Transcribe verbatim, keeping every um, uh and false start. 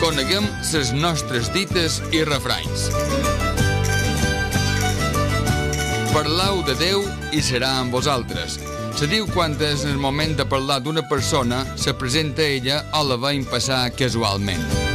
coneguem les nostres dites i refranys. Parlau de Déu i serà amb vosaltres. Se diu quan és el moment de parlar d'una persona, se presenta ella o la veiem passar casualment.